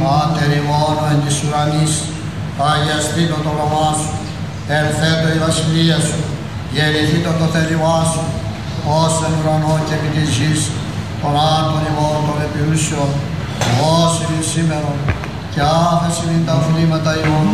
Πάτερ ημών εν της ουρανής, αγιαστήτω το όνομά σου, ελθέτω η βασιλεία σου, γεννηθήτω το θέλημά σου, ως εν ουρανό και επί της γης, των άτων ημών των επιούσεων, ως ημιν σήμερον, και άφεσιν τα οφειλήματα ημών,